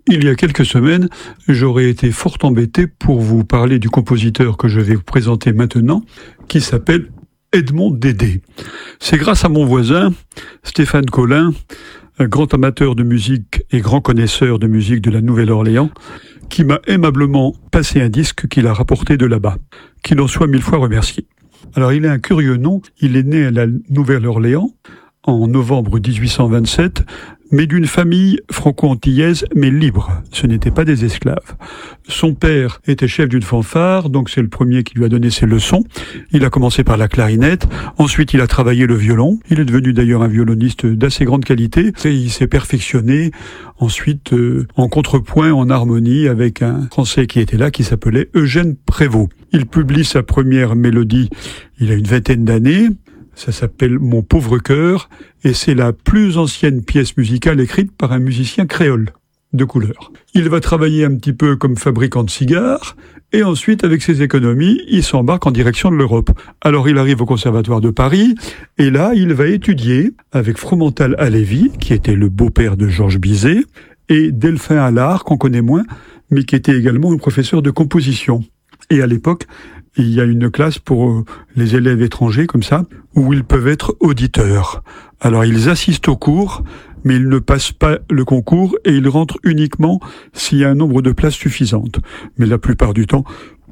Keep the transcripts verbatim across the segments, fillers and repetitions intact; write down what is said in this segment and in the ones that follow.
Il y a quelques semaines, j'aurais été fort embêté pour vous parler du compositeur que je vais vous présenter maintenant, qui s'appelle Edmond Dédé. C'est grâce à mon voisin, Stéphane Collin, un grand amateur de musique et grand connaisseur de musique de la Nouvelle-Orléans, qui m'a aimablement passé un disque qu'il a rapporté de là-bas. Qu'il en soit mille fois remercié. Alors il a un curieux nom, il est né à la Nouvelle-Orléans en novembre dix-huit cent vingt-sept, mais d'une famille franco-antillaise, mais libre. Ce n'étaient pas des esclaves. Son père était chef d'une fanfare, donc c'est le premier qui lui a donné ses leçons. Il a commencé par la clarinette, ensuite il a travaillé le violon. Il est devenu d'ailleurs un violoniste d'assez grande qualité, et il s'est perfectionné ensuite euh, en contrepoint, en harmonie, avec un Français qui était là, qui s'appelait Eugène Prévost. Il publie sa première mélodie, il a une vingtaine d'années. Ça s'appelle « Mon pauvre cœur » et c'est la plus ancienne pièce musicale écrite par un musicien créole de couleur. Il va travailler un petit peu comme fabricant de cigares et ensuite, avec ses économies, il s'embarque en direction de l'Europe. Alors il arrive au Conservatoire de Paris et là, il va étudier avec Fromental Halévy, qui était le beau-père de Georges Bizet, et Delphin Allard, qu'on connaît moins, mais qui était également un professeur de composition. Et à l'époque, il y a une classe pour les élèves étrangers, comme ça, où ils peuvent être auditeurs. Alors, ils assistent au cours, mais ils ne passent pas le concours et ils rentrent uniquement s'il y a un nombre de places suffisantes. Mais la plupart du temps,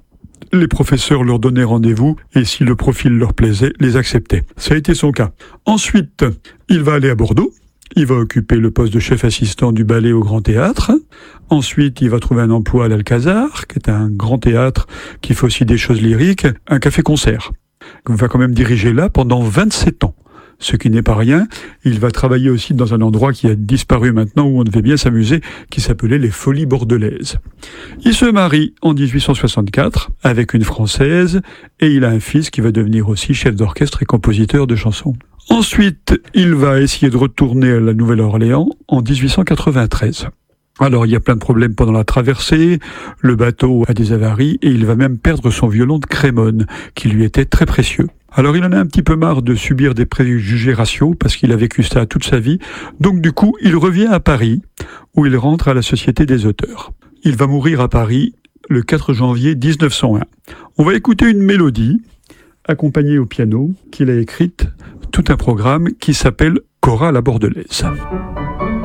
les professeurs leur donnaient rendez-vous et si le profil leur plaisait, les acceptaient. Ça a été son cas. Ensuite, il va aller à Bordeaux. Il va occuper le poste de chef assistant du ballet au Grand Théâtre. Ensuite, il va trouver un emploi à l'Alcazar, qui est un grand théâtre qui fait aussi des choses lyriques, un café-concert. Il va quand même diriger là pendant vingt-sept ans, ce qui n'est pas rien. Il va travailler aussi dans un endroit qui a disparu maintenant, où on devait bien s'amuser, qui s'appelait les Folies Bordelaises. Il se marie en dix-huit cent soixante-quatre avec une Française, et il a un fils qui va devenir aussi chef d'orchestre et compositeur de chansons. Ensuite, il va essayer de retourner à la Nouvelle-Orléans en dix-huit cent quatre-vingt-treize. Alors, il y a plein de problèmes pendant la traversée, le bateau a des avaries et il va même perdre son violon de Crémone, qui lui était très précieux. Alors, il en a un petit peu marre de subir des préjugés raciaux, parce qu'il a vécu ça toute sa vie. Donc, du coup, il revient à Paris, où il rentre à la Société des auteurs. Il va mourir à Paris le quatre janvier dix-neuf cent un. On va écouter une mélodie, accompagnée au piano, qu'il a écrite, tout un programme qui s'appelle Chorale à Bordelaise.